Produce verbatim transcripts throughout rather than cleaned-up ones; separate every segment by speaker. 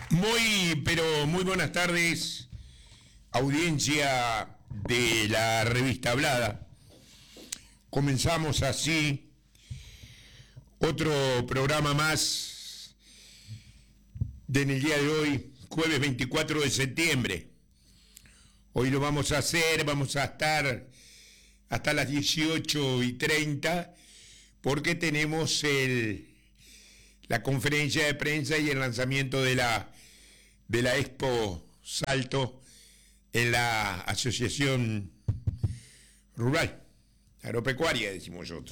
Speaker 1: Muy, pero muy buenas tardes, audiencia de la revista Hablada. Comenzamos así otro programa más de en el día de hoy, jueves veinticuatro de septiembre. Hoy lo vamos a hacer, vamos a estar hasta las dieciocho y treinta porque tenemos el, la conferencia de prensa y el lanzamiento de la, de la Expo Salto en la Asociación Rural, Agropecuaria, decimos nosotros.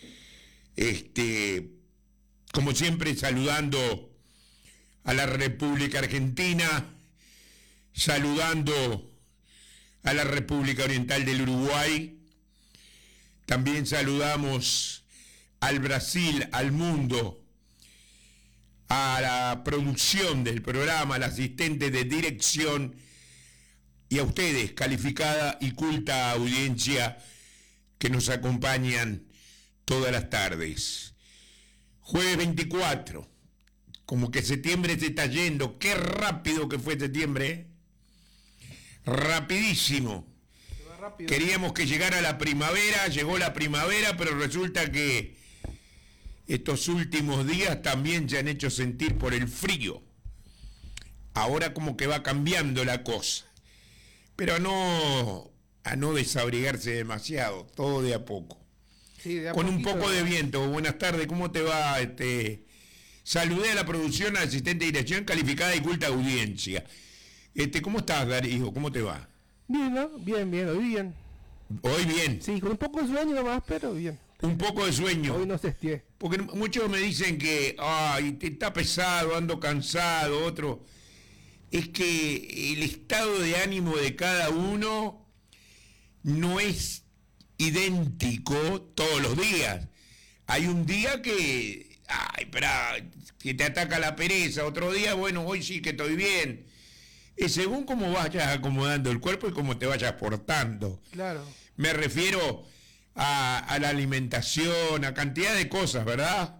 Speaker 1: Este, como siempre, saludando a la República Argentina, saludando a la República Oriental del Uruguay, también saludamos al Brasil, al mundo, a la producción del programa, al asistente de dirección y a ustedes, calificada y culta audiencia que nos acompañan todas las tardes. Jueves veinticuatro, como que septiembre se está yendo, qué rápido que fue septiembre, ¿eh? Rapidísimo. Rápido. Queríamos que llegara la primavera, llegó la primavera, pero resulta que estos últimos días también se han hecho sentir por el frío. Ahora como que va cambiando la cosa, pero a no, a no desabrigarse demasiado, todo de a poco. Sí, de a Con poquito, un poco de viento. Buenas tardes, ¿cómo te va? Este, saludé a la producción, al asistente de dirección, calificada y culta audiencia. Este, ¿cómo estás, Darío? ¿Cómo te va?
Speaker 2: Bien, ¿no? Bien, bien, hoy bien.
Speaker 1: Hoy bien.
Speaker 2: Sí, con un poco de sueño nomás, pero bien.
Speaker 1: Un poco de sueño.
Speaker 2: Hoy no se estié.
Speaker 1: Porque muchos me dicen que, ay, está pesado, ando cansado, otro. Es que el estado de ánimo de cada uno no es idéntico todos los días. Hay un día que, ay, espera, que te ataca la pereza, otro día, bueno, hoy sí que estoy bien. Es según cómo vayas acomodando el cuerpo y cómo te vayas portando.
Speaker 2: Claro.
Speaker 1: Me refiero a, a la alimentación, a cantidad de cosas, ¿verdad?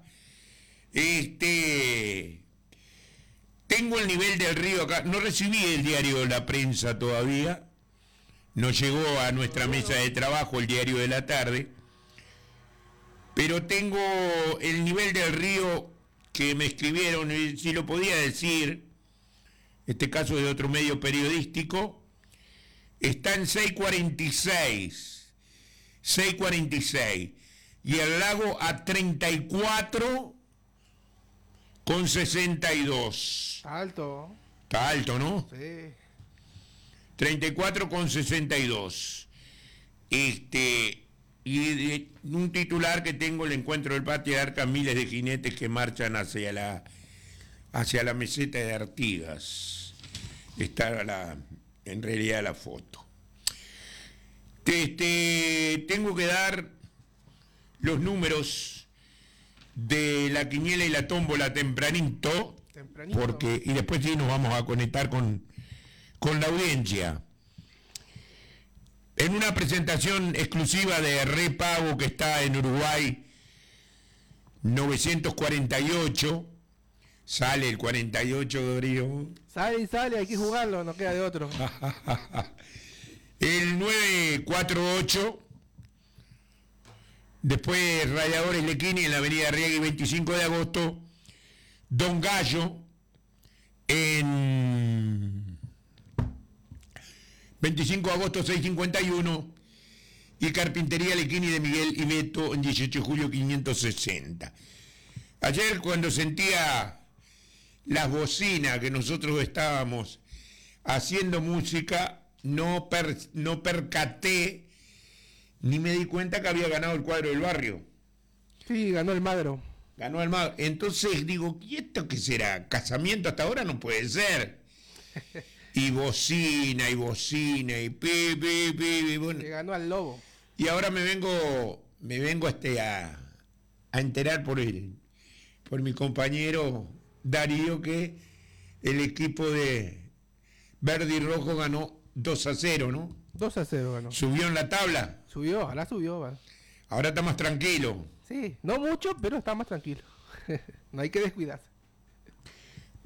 Speaker 1: Este, tengo el nivel del río acá. No recibí el diario de la prensa todavía. No llegó a nuestra mesa de trabajo el diario de la tarde. Pero tengo el nivel del río que me escribieron, y si lo podía decir, este caso de otro medio periodístico, está en seis cuarenta y seis. seis cuarenta y seis. Y el lago a treinta y cuatro con sesenta y dos.
Speaker 2: Está alto.
Speaker 1: Está alto, ¿no?
Speaker 2: Sí.
Speaker 1: treinta y cuatro con sesenta y dos. Este, y de un titular que tengo, el encuentro del patio de Arca, miles de jinetes que marchan hacia la, hacia la meseta de Artigas. Está la, en realidad la foto. Este, tengo que dar los números de la quiniela y la tómbola tempranito, tempranito. Porque, y después sí nos vamos a conectar con, con la audiencia. En una presentación exclusiva de Repago que está en Uruguay novecientos cuarenta y ocho, sale el cuarenta y ocho de Río.
Speaker 2: Sale y sale, hay que jugarlo, no queda de otro.
Speaker 1: El nueve cuarenta y ocho, después Radiadores Lequini en la avenida Riegui veinticinco de agosto, Don Gallo en veinticinco de agosto seiscientos cincuenta y uno y Carpintería Lequini de Miguel y Beto en dieciocho de julio quinientos sesenta. Ayer cuando sentía las bocinas que nosotros estábamos haciendo música, no, per, no percaté ni me di cuenta que había ganado el cuadro del barrio.
Speaker 2: Sí, ganó el Magro.
Speaker 1: Ganó el Magro. Entonces digo, ¿y esto qué será? ¿Casamiento hasta ahora? No puede ser. Y bocina, y bocina, y pi, pi, pi, y bueno.
Speaker 2: Le ganó al Lobo.
Speaker 1: Y ahora me vengo, me vengo este a, a enterar por él, por mi compañero Darío, que el equipo de Verde y Rojo ganó dos a cero, ¿no?
Speaker 2: dos a cero ganó.
Speaker 1: ¿Subió en la tabla?
Speaker 2: Subió, ahora subió. ¿Vale?
Speaker 1: Ahora está más tranquilo.
Speaker 2: Sí, no mucho, pero está más tranquilo. No hay que descuidarse.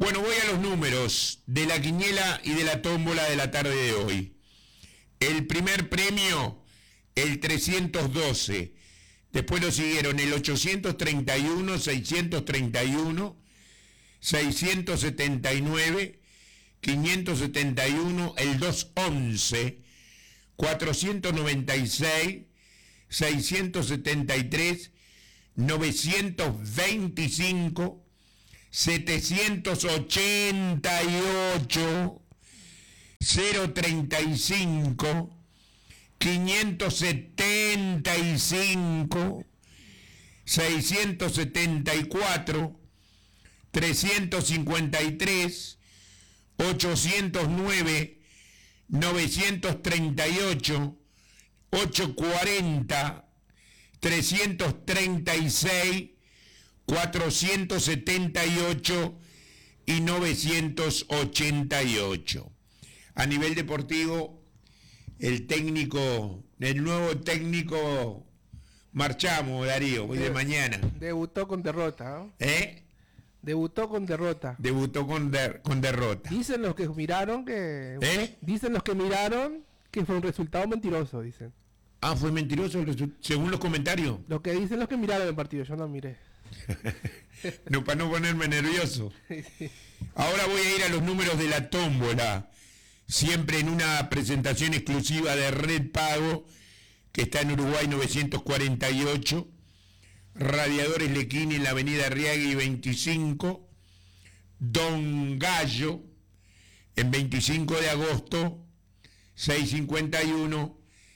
Speaker 1: Bueno, voy a los números de la quiniela y de la tómbola de la tarde de hoy. El primer premio, el trescientos doce. Después lo siguieron el ochocientos treinta y uno, seiscientos treinta y uno, seiscientos setenta y nueve, quinientos setenta y uno, el doscientos once, cuatrocientos noventa y seis, seiscientos setenta y tres, novecientos veinticinco, setecientos ochenta y ocho, cero treinta y cinco, quinientos setenta y cinco, seiscientos setenta y cuatro, trescientos cincuenta y tres, ochocientos nueve, novecientos treinta y ocho, ochocientos cuarenta, trescientos treinta y seis, cuatrocientos setenta y ocho y novecientos ochenta y ocho. A nivel deportivo, el técnico, el nuevo técnico Marchamo, Darío, hoy de, de mañana.
Speaker 2: Debutó con derrota, ¿no?
Speaker 1: ¿Eh?
Speaker 2: Debutó con derrota.
Speaker 1: Debutó con, der, con derrota.
Speaker 2: Dicen los que miraron que...
Speaker 1: ¿Eh?
Speaker 2: Dicen los que miraron que fue un resultado mentiroso, dicen.
Speaker 1: Ah, fue mentiroso el resu- según los comentarios.
Speaker 2: Lo que dicen los que miraron el partido, yo no miré.
Speaker 1: No, para no ponerme nervioso. Ahora voy a ir a los números de la tómbola, siempre en una presentación exclusiva de Red Pago, que está en Uruguay novecientos cuarenta y ocho, Radiadores Lequini en la avenida Arriagui veinticinco, Don Gallo en veinticinco de agosto, seiscientos cincuenta y uno,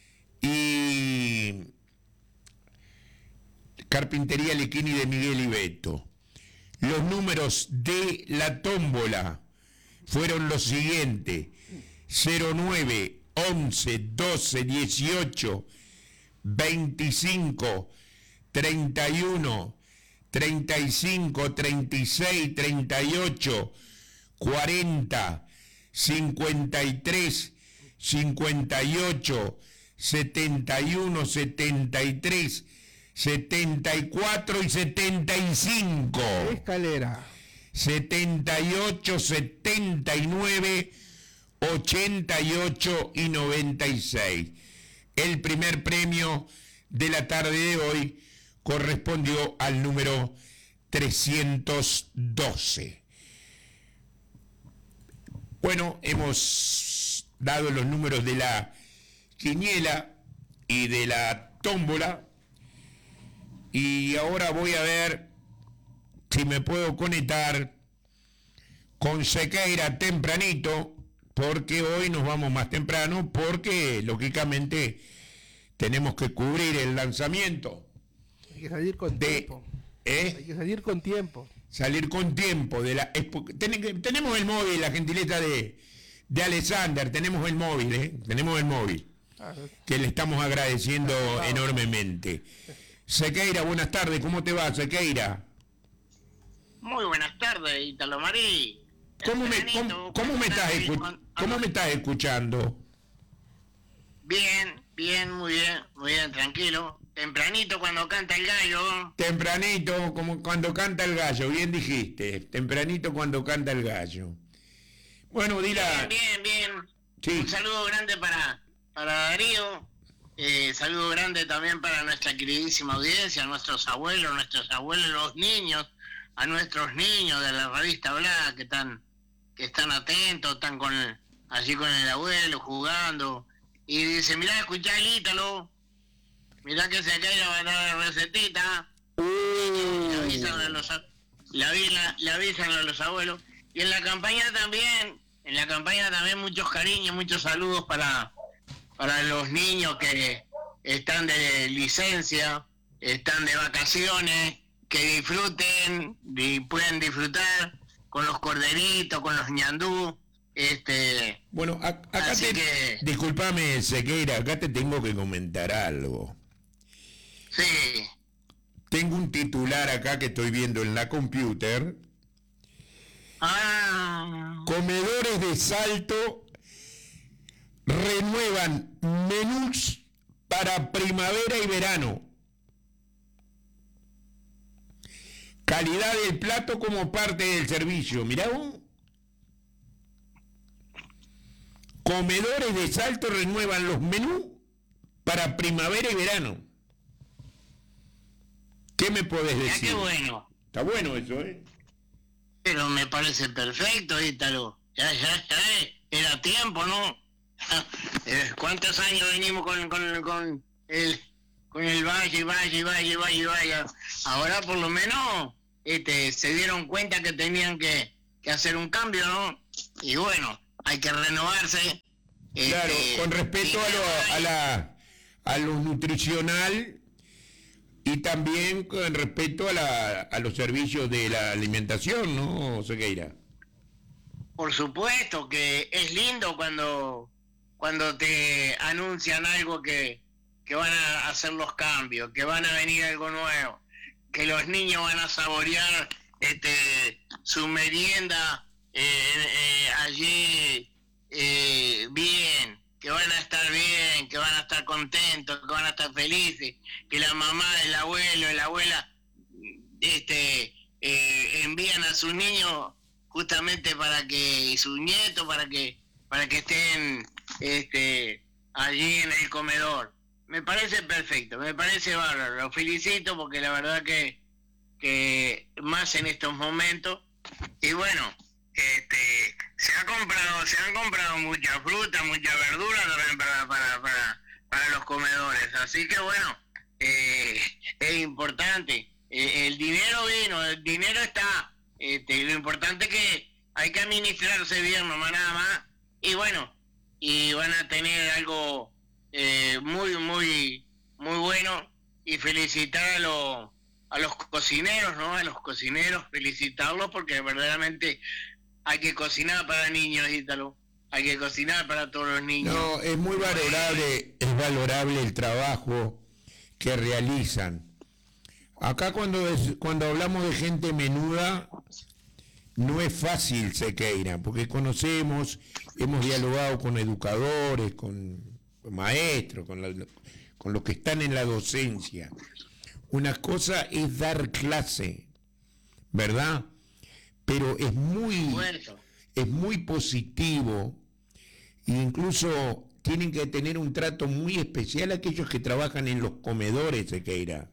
Speaker 1: y Carpintería Lequini de Miguel y Beto. Los números de la tómbola fueron los siguientes: cero nueve, once, doce, dieciocho, veinticinco, treinta y uno, treinta y cinco, treinta y seis, treinta y ocho, cuarenta, cincuenta y tres, cincuenta y ocho, setenta y uno, setenta y tres, setenta y cuatro y setenta y cinco.
Speaker 2: Escalera.
Speaker 1: setenta y ocho, setenta y nueve, ochenta y ocho y noventa y seis. El primer premio de la tarde de hoy correspondió al número trescientos doce. Bueno, hemos dado los números de la quiniela y de la tómbola. Y ahora voy a ver si me puedo conectar con Sequeira tempranito, porque hoy nos vamos más temprano, porque lógicamente tenemos que cubrir el lanzamiento.
Speaker 2: Hay que salir con
Speaker 1: de,
Speaker 2: tiempo.
Speaker 1: ¿eh?
Speaker 2: Hay que salir con tiempo.
Speaker 1: Salir con tiempo. De la, ten, tenemos el móvil, la gentileza de, de Alexander, tenemos el móvil, ¿eh? Tenemos el móvil, ah, que le estamos agradeciendo ah, enormemente. Sequeira, buenas tardes, ¿cómo te va, Sequeira?
Speaker 3: Muy buenas tardes, Italo Marí.
Speaker 1: ¿Cómo me, cómo, cómo me estás escu- ¿Cómo me estás escuchando?
Speaker 3: Bien, bien, muy bien, muy bien, tranquilo. Tempranito cuando canta el gallo.
Speaker 1: Tempranito como cuando canta el gallo, bien dijiste. Tempranito cuando canta el gallo. Bueno, Dila.
Speaker 3: Bien, bien, bien.
Speaker 1: Sí.
Speaker 3: Un saludo grande para, para Darío. Eh, saludo grande también para nuestra queridísima audiencia, a nuestros abuelos, nuestros abuelos, los niños, a nuestros niños de la revista Hablada que están, que están atentos, están con el, allí con el abuelo jugando. Y dice, mirá, escuchá el Ítalo, mirá que se cae va a dar la recetita. Uh. Le avisan a los, le avisan, le avisan a los abuelos. Y en la campaña también, en la campaña también muchos cariños, muchos saludos para... para los niños que están de licencia, están de vacaciones, que disfruten y pueden disfrutar con los corderitos, con los ñandú. Este,
Speaker 1: bueno, a, acá te, que... disculpame, Sequeira, acá te tengo que comentar algo.
Speaker 3: Sí.
Speaker 1: Tengo un titular acá que estoy viendo en la computer.
Speaker 3: Ah.
Speaker 1: Comedores de Salto renuevan menús para primavera y verano. Calidad del plato como parte del servicio. Mirá vos. Comedores de Salto renuevan los menús para primavera y verano. ¿Qué me podés
Speaker 3: Mirá
Speaker 1: decir?
Speaker 3: qué bueno.
Speaker 1: Está bueno eso, ¿eh?
Speaker 3: Pero me parece perfecto, Ítalo. Ya, ya, ya, eh, era tiempo, ¿no? Eh, ¿Cuántos años venimos con, con, con el con el valle, valle, valle, valle, valle? Ahora por lo menos este, se dieron cuenta que tenían que, que hacer un cambio, ¿no? Y bueno, hay que renovarse.
Speaker 1: Claro,
Speaker 3: este,
Speaker 1: con respecto a lo, a, la, a lo nutricional y también con respecto a, la, a los servicios de la alimentación, ¿no, Sequeira?
Speaker 3: Por supuesto que es lindo cuando cuando te anuncian algo que, que van a hacer los cambios, que van a venir algo nuevo, que los niños van a saborear este su merienda eh, eh, allí eh, bien, que van a estar bien, que van a estar contentos, que van a estar felices, que la mamá, el abuelo, la abuela este eh, envían a sus niños justamente para que, y sus nietos, para que para que estén este allí en el comedor. Me parece perfecto, me parece bárbaro, lo felicito porque la verdad que que más en estos momentos. Y bueno, este se ha comprado, se han comprado mucha fruta, mucha verdura también para para para, para los comedores, así que bueno, eh, es importante. Eh, el dinero vino, el dinero está. Este, lo importante es que hay que administrarse bien, nomás nada más. Y bueno, y van a tener algo eh, muy, muy, muy bueno. Y felicitar a los a los cocineros, ¿no? A los cocineros, felicitarlos porque verdaderamente hay que cocinar para niños, Ítalo. Hay que cocinar para todos los niños.
Speaker 1: No, es muy valorable, es valorable el trabajo que realizan. Acá cuando es, cuando hablamos de gente menuda, no es fácil, Sequeira, porque conocemos, hemos dialogado con educadores, con maestros, con, la, con los que están en la docencia. Una cosa es dar clase, ¿verdad? Pero es muy, es muy positivo, e incluso tienen que tener un trato muy especial aquellos que trabajan en los comedores, Sequeira.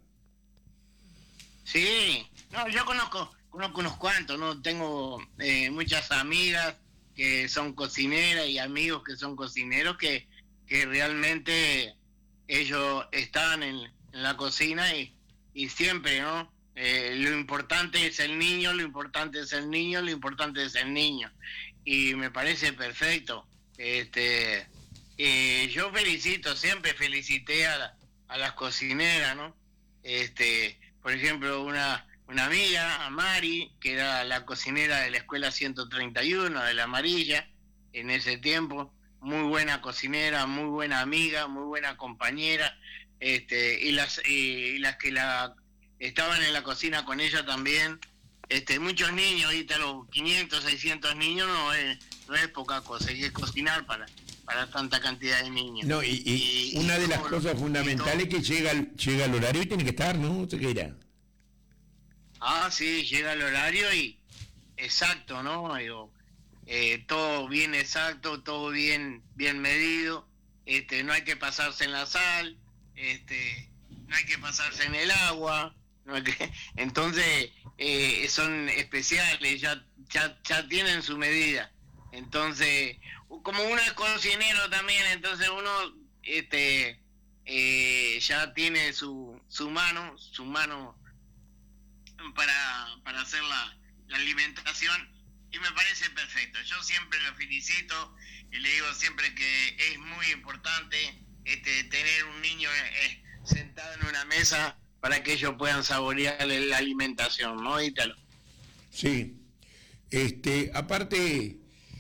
Speaker 3: Sí, no, yo conozco, conozco unos cuantos, ¿no? Tengo eh, muchas amigas que son cocineras y amigos que son cocineros que, que realmente ellos están en, en la cocina y, y siempre, ¿no? Eh, lo importante es el niño, lo importante es el niño, lo importante es el niño. Y me parece perfecto. Este, eh, yo felicito, siempre felicité a, la, a las cocineras, ¿no? Este, por ejemplo, una, una amiga, a Mari, que era la cocinera de la escuela ciento treinta y uno, de la Amarilla, en ese tiempo, muy buena cocinera, muy buena amiga, muy buena compañera, este, y las y, y las que la estaban en la cocina con ella también, este, muchos niños, Ítalo, quinientos, seiscientos niños, no es, no es poca cosa, hay que cocinar para, para tanta cantidad de niños.
Speaker 1: No, y, y, y una y de las cosas fundamentales es que llega, llega el horario y tiene que estar, ¿no? Sequeira.
Speaker 3: Ah, sí, llega el horario y exacto, ¿no? Digo, eh, todo bien exacto, todo bien bien medido, este, no hay que pasarse en la sal, este, no hay que pasarse en el agua, no hay que, entonces eh, son especiales, ya, ya ya tienen su medida, entonces como uno es cocinero también, entonces uno este eh, ya tiene su su mano, su mano para para hacer la, la alimentación y me parece perfecto. Yo siempre lo felicito y le digo siempre que es muy importante este tener un niño eh, sentado en una mesa para que ellos puedan saborear la alimentación, ¿no, Ítalo?
Speaker 1: Sí. Este, aparte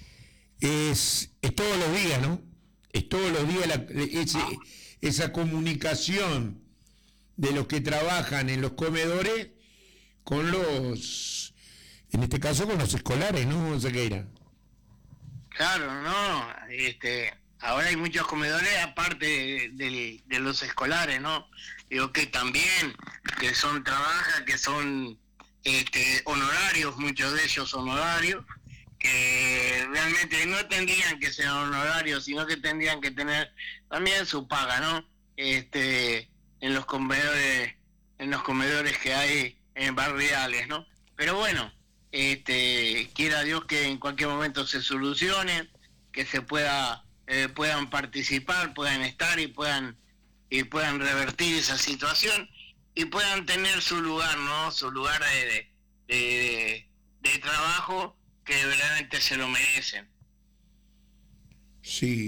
Speaker 1: es, es todos los días, ¿no? Es todos los días la, ese, ah. esa comunicación de los que trabajan en los comedores con los, en este caso con los escolares, ¿no, Sequeira?
Speaker 3: Claro, no, este, ahora hay muchos comedores aparte de, de, de los escolares, ¿no? Digo que también, que son, trabajan, que son este, honorarios, muchos de ellos honorarios, que realmente no tendrían que ser honorarios, sino que tendrían que tener también su paga, ¿no? Este, en los comedores, en los comedores que hay en barriales, ¿no? Pero bueno, este, quiera Dios que en cualquier momento se solucione, que se pueda, eh, puedan participar, puedan estar y puedan y puedan revertir esa situación y puedan tener su lugar, ¿no? Su lugar de, de, de, de trabajo, que realmente se lo merecen.
Speaker 1: Sí.